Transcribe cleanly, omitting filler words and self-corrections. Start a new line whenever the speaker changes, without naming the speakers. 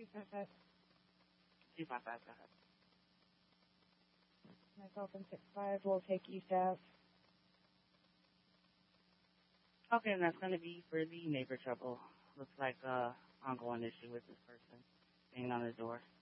255.
255, go ahead.
Myself and 65 will take East Ave.
Okay, and that's going to be for the neighbor trouble. Looks like ongoing issue with this person being on the door.